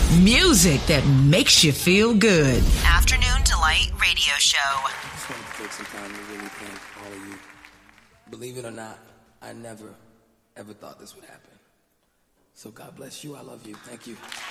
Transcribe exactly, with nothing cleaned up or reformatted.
Music that makes you feel good. Afternoon Delight Radio Show. I just wanted to take some time to really thank all of you. Believe it or not, I never, ever thought this would happen. So God bless you. I love you. Thank you.